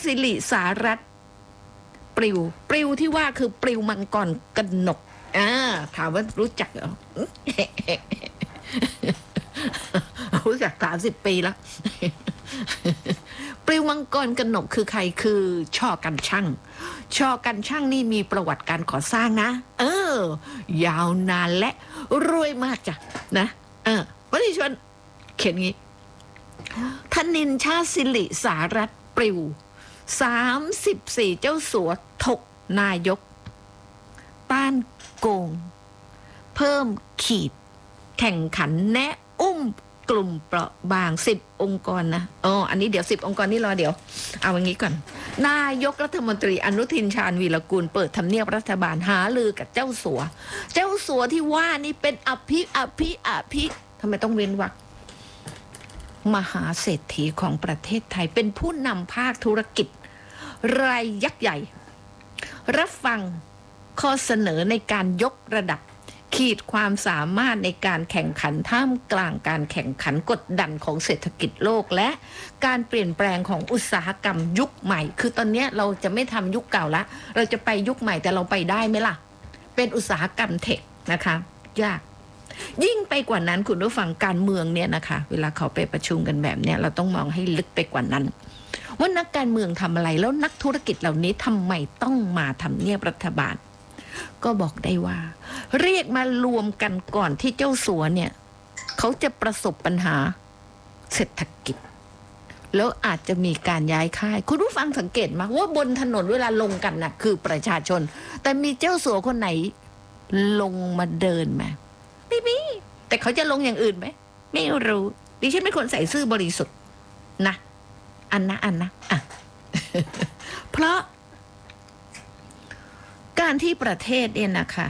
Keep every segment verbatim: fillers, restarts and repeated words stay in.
สิริสารัตน์ปลิวปลิวที่ว่าคือปลิวมังกรกนกอ่าถามว่ารู้จักเหรอ รู้จักสามสิบปีแล้ว ปลิวมังกรกนกคือใครคือช่อกันช่างช่อกันช่างนี่มีประวัติการก่อสร้างนะเออยาวนานและรวยมากจ้ะนะเออวันนี้ชวนเขียนงี้ธนินชาติสิริสารัตน์ปลิวสามสิบสี่เจ้าสัวถกนายกต้านโกงเพิ่มขีดแข่งขันแนะอุ้มกลุ่มเปราะบางสิบองค์กรนะอ๋ออันนี้เดี๋ยวสิบองค์กรนี่รอเดี๋ยวเอาอย่างนี้ก่อนนายกรัฐมนตรีอนุทินชาญวีรกูลเปิดทำเนียบรัฐบาลหาลือกับเจ้าสัวเจ้าสัวที่ว่านี่เป็นอภิอภิอภิทำไมต้องเว้นวรรคมหาเศรษฐีของประเทศไทยเป็นผู้นำภาคธุรกิจรายยักษ์ใหญ่รับฟังข้อเสนอในการยกระดับขีดความสามารถในการแข่งขันท่ามกลางการแข่งขันกดดันของเศรษฐกิจโลกและการเปลี่ยนแปลงของอุตสาหกรรมยุคใหม่คือตอนนี้เราจะไม่ทำยุคเก่าละเราจะไปยุคใหม่แต่เราไปได้ไหมล่ะเป็นอุตสาหกรรมเทคนะคะยากยิ่งไปกว่านั้นคุณผู้ฟังการเมืองเนี่ยนะคะเวลาเขาไปประชุมกันแบบเนี้ยเราต้องมองให้ลึกไปกว่านั้นว่านักการเมืองทำอะไรแล้วนักธุรกิจเหล่านี้ทำไมต้องมาทำเนียบรัฐบาลก็บอกได้ว่าเรียกมารวมกันก่อนที่เจ้าสัวเนี่ยเขาจะประสบปัญหาเศรษฐกิจแล้วอาจจะมีการย้ายค่ายคุณผู้ฟังสังเกตมาว่าบนถนนเวลาลงกันน่ะคือประชาชนแต่มีเจ้าสัวคนไหนลงมาเดินไหมไม่มีแต่เขาจะลงอย่างอื่นไหมไม่รู้ดิฉันไม่ควรใส่ซื่อบริสุทธิ์นะอันนะอันนะอ่ะ เพราะการที่ประเทศเนี่ยนะคะ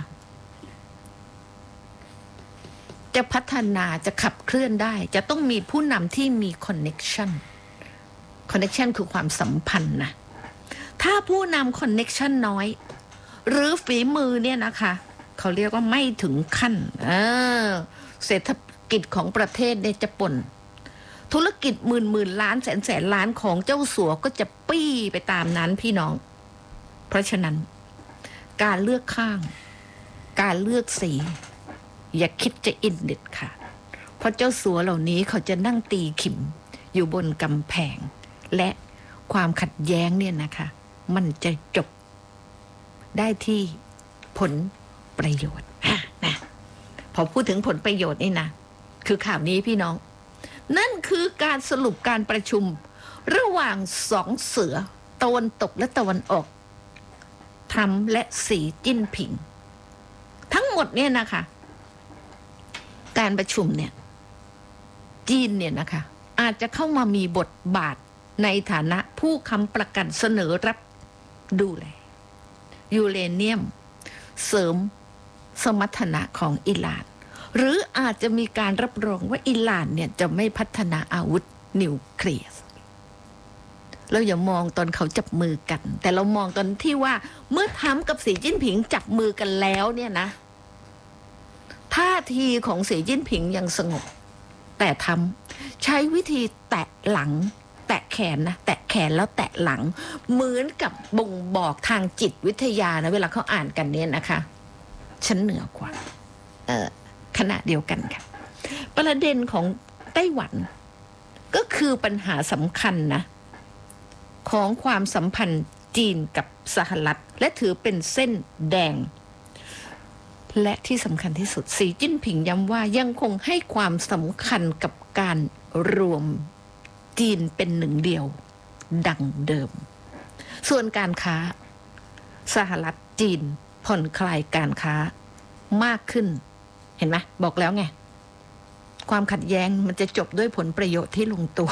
จะพัฒนาจะขับเคลื่อนได้จะต้องมีผู้นำที่มีคอนเน็กชันคอนเน็กชันคือความสัมพันธ์นะถ้าผู้นำคอนเน็กชันน้อยหรือฝีมือเนี่ยนะคะเขาเรียกว่าไม่ถึงขั้นเออเศรษฐกิจของประเทศเนี่ยจะป่นธุรกิจหมื่นหมื่นล้านแสนแสนล้านของเจ้าสัวก็จะปี้ไปตามนั้นพี่น้องเพราะฉะนั้นการเลือกข้างการเลือกสีอย่าคิดจะอินเด็ดค่ะเพราะเจ้าสัวเหล่านี้เขาจะนั่งตีขิมอยู่บนกำแพงและความขัดแย้งเนี่ยนะคะมันจะจบได้ที่ผลประโยชน์นะพอพูดถึงผลประโยชน์นี่นะคือข่าวนี้พี่น้องนั่นคือการสรุปการประชุมระหว่างสองเสือตะวันตกและตะวันออกทรัมป์และสีจิ้นผิงทั้งหมดเนี่ยนะคะการประชุมเนี่ยจีนเนี่ยนะคะอาจจะเข้ามามีบทบาทในฐานะผู้ค้ำประกันเสนอรับดูแลยูเรเนียมเสริมสมรรถนะของอิหร่านหรืออาจจะมีการรับรองว่าอิหร่านเนี่ยจะไม่พัฒนาอาวุธนิวเคลียร์เราอย่ามองตอนเขาจับมือกันแต่เรามองตอนที่ว่าเมื่อทรัมป์กับสีจิ้นผิงจับมือกันแล้วเนี่ยนะท่าทีของสีจิ้นผิงยังสงบแต่ทรัมป์ใช้วิธีแตะหลังแตะแขนนะแตะแขนแล้วแตะหลังเหมือนกับบ่งบอกทางจิตวิทยานะเวลาเขาอ่านกันเนี่ยนะคะฉันเหนือกว่าเออขณะเดียวกันค่ะประเด็นของไต้หวันก็คือปัญหาสำคัญนะของความสัมพันธ์จีนกับสหรัฐและถือเป็นเส้นแดงและที่สำคัญที่สุดสีจิ้นผิงย้ำว่ายังคงให้ความสำคัญกับการรวมจีนเป็นหนึ่งเดียวดังเดิมส่วนการค้าสหรัฐจีนผ่อนคลายการค้ามากขึ้นเห็นไหมบอกแล้วไงความขัดแย้งมันจะจบด้วยผลประโยชน์ที่ลงตัว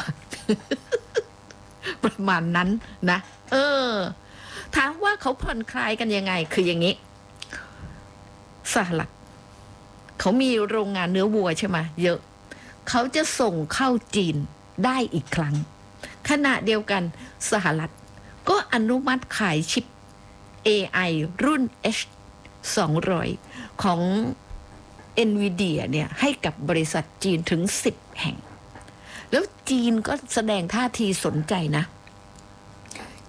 ประมาณนั้นนะเออถามว่าเขาผ่อนคลายกันยังไงคืออย่างนี้สหรัฐเขามีโรงงานเนื้อวัวใช่ไหมเยอะเขาจะส่งเข้าจีนได้อีกครั้งขณะเดียวกันสหรัฐก็อนุมัติขายชิป เอ ไอ รุ่น เอช สองร้อย ของ NVIDIA เนี่ยให้กับบริษัทจีนถึงสิบแห่งแล้วจีนก็แสดงท่าทีสนใจนะ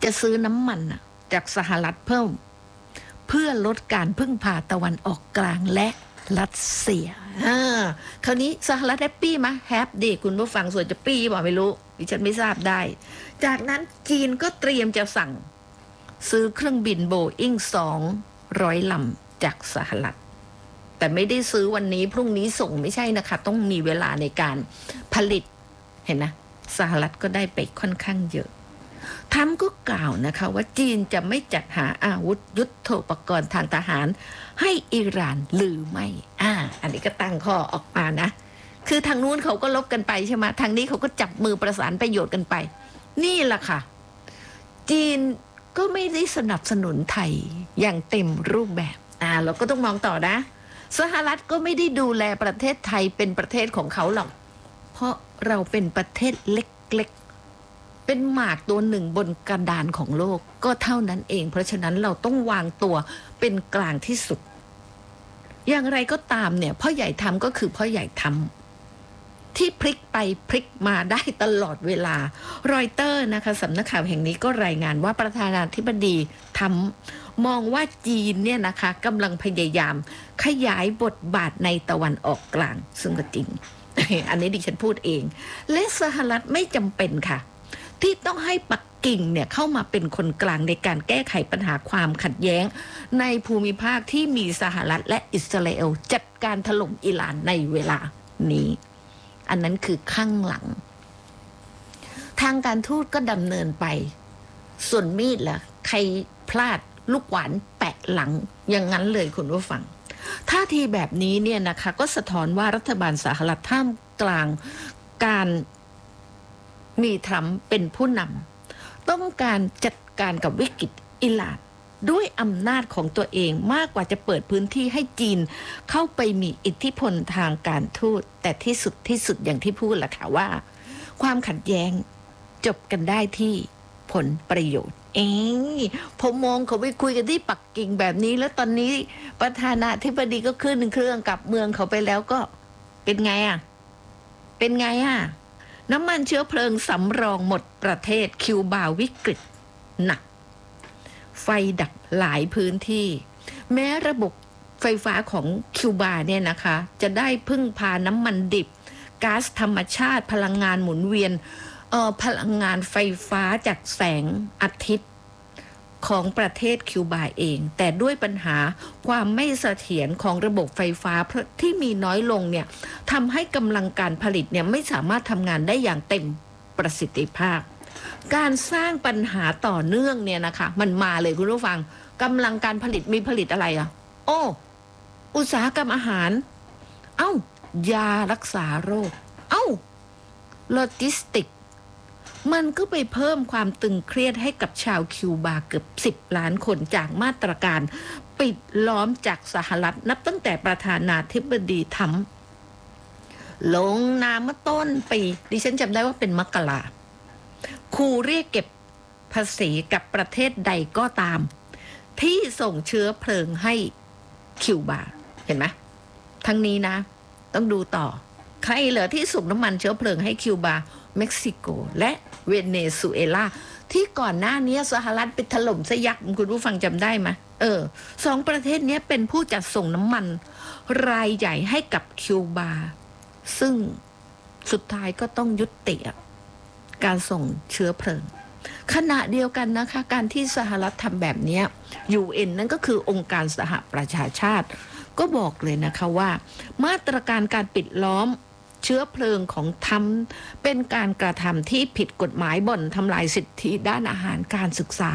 จะซื้อน้ำมันจากสหรัฐเพิ่มเพื่อลดการพึ่งพาตะวันออกกลางและรัสเซียอ่าคราวนี้สหรัฐแฮปปี้ไหมแฮปดีคุณผู้ฟังส่วนจะปี้บอกไม่รู้ดิฉันไม่ทราบได้จากนั้นจีนก็เตรียมจะสั่งซื้อเครื่องบินโบอิ้งสองร้อยลำจากสหรัฐแต่ไม่ได้ซื้อวันนี้พรุ่งนี้ส่งไม่ใช่นะคะต้องมีเวลาในการผลิตเห็นนะสหรัฐก็ได้ไปค่อนข้างเยอะทรัมป์ก็กล่าวนะคะว่าจีนจะไม่จัดหาอาวุธยุทโธปกรณ์ทางทหารให้อิหร่านหรือไม่อ่าอันนี้ก็ตั้งข้อออกมานะคือทางนู้นเขาก็ลบกันไปใช่ไหมทางนี้เขาก็จับมือประสานประโยชน์กันไปนี่แหละค่ะจีนก็ไม่ได้สนับสนุนไทยอย่างเต็มรูปแบบอ่าเราก็ต้องมองต่อนะสหรัฐก็ไม่ได้ดูแลประเทศไทยเป็นประเทศของเขาหรอกเพราะเราเป็นประเทศเล็กๆเป็นหมากตัวหนึ่งบนกระดานของโลกก็เท่านั้นเองเพราะฉะนั้นเราต้องวางตัวเป็นกลางที่สุดอย่างไรก็ตามเนี่ยพ่อใหญ่ทำก็คือพ่อใหญ่ทำที่พลิกไปพลิกมาได้ตลอดเวลารอยเตอร์นะคะสำนักข่าวแห่งนี้ก็รายงานว่าประธานาธิบดีทำมองว่าจีนเนี่ยนะคะกำลังพยายามขยายบทบาทในตะวันออกกลางซึ่งก็จริง อันนี้ดิฉันพูดเองและสหรัฐไม่จำเป็นค่ะที่ต้องให้ปักกิ่งเนี่ยเข้ามาเป็นคนกลางในการแก้ไขปัญหาความขัดแย้งในภูมิภาคที่มีสหรัฐและอิสราเอลจัดการถล่มอิหร่านในเวลานี้อันนั้นคือข้างหลังทางการทูตก็ดำเนินไปส่วนมีดล่ะใครพลาดลูกหวานแปะหลังอย่างนั้นเลยคุณผู้ฟังท่าทีแบบนี้เนี่ยนะคะก็สะท้อนว่ารัฐบาลสหรัฐท่ามกลางการมีทรัมป์เป็นผู้นำต้องการจัดการกับวิกฤตอิหร่านด้วยอำนาจของตัวเองมากกว่าจะเปิดพื้นที่ให้จีนเข้าไปมีอิทธิพลทางการทูตแต่ที่สุดที่สุดอย่างที่พูดแหละค่ะว่าความขัดแย้งจบกันได้ที่ผลประโยชน์เองผมมองเขาไปคุยกันที่ปักกิ่งแบบนี้แล้วตอนนี้ประธานาธิบดีก็ขึ้นเครื่องกลับเมืองเขาไปแล้วก็เป็นไงอ่ะเป็นไงอ่ะน้ำมันเชื้อเพลิงสำรองหมดประเทศคิวบาวิกฤตหนักไฟดับหลายพื้นที่แม้ระบบไฟฟ้าของคิวบาเนี่ยนะคะจะได้พึ่งพาน้ำมันดิบก๊าซธรรมชาติพลังงานหมุนเวียนเอ่อพลังงานไฟฟ้าจากแสงอาทิตย์ของประเทศคิวบาเองแต่ด้วยปัญหาความไม่เสถียรของระบบไฟฟ้าที่มีน้อยลงเนี่ยทำให้กำลังการผลิตเนี่ยไม่สามารถทำงานได้อย่างเต็มประสิทธิภาพการสร้างปัญหาต่อเนื่องเนี่ยนะคะมันมาเลยคุณผู้ฟังกำลังการผลิตมีผลิตอะไรอ่ะโอ้อุตสาหกรรมอาหารเอ้ายารักษาโรคเอ้าโลจิสติกมันก็ไปเพิ่มความตึงเครียดให้กับชาวคิวบาเกือบสิบล้านคนจากมาตรการปิดล้อมจากสหรัฐนับตั้งแต่ประธานาธิบดีทรัมป์ลงนามเมื่อต้นปีดิฉันจำได้ว่าเป็นมกราขู่เรียกเก็บภาษีกับประเทศใดก็ตามที่ส่งเชื้อเพลิงให้คิวบาเห็นไหมทั้งนี้นะต้องดูต่อใครเหลือที่ส่งน้ำมันเชื้อเพลิงให้คิวบาเม็กซิโกและเวเนซุเอลาที่ก่อนหน้านี้สหรัฐไปถล่มซะยักษ์คุณผู้ฟังจำได้ไหมเออสองประเทศนี้เป็นผู้จัดส่งน้ำมันรายใหญ่ให้กับคิวบาซึ่งสุดท้ายก็ต้องยุติการส่งเชื้อเพลิงขณะเดียวกันนะคะการที่สหรัฐทำแบบนี้ ยู เอ็น นั่นก็คือองค์การสหประชาชาติก็บอกเลยนะคะว่ามาตรการการปิดล้อมเชื้อเพลิงของทรัมป์เป็นการกระทำที่ผิดกฎหมายบ่อนทำลายสิทธิด้านอาหารการศึกษา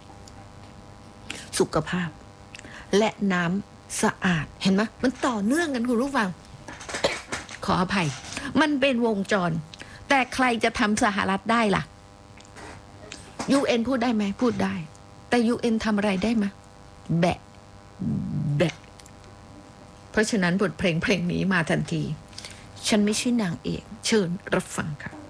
สุขภาพและน้ำสะอาดเห็นไหมมันต่อเนื่องกันคุณผู้ฟัง ขออภัยมันเป็นวงจรแต่ใครจะทำสหรัฐได้ล่ะ ยู เอ็น พูดได้ไหมพูดได้แต่ ยู เอ็น ทำอะไรได้ไหมแบะแบะเพราะฉะนั้นบทเพลงเพลงนี้มาทันทีฉันไม่ใช่นางเอกเชิญรับฟังค่ะ